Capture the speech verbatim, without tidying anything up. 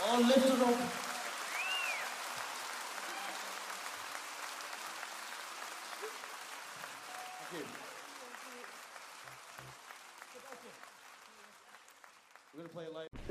All lifted up. Okay. We're gonna play it live.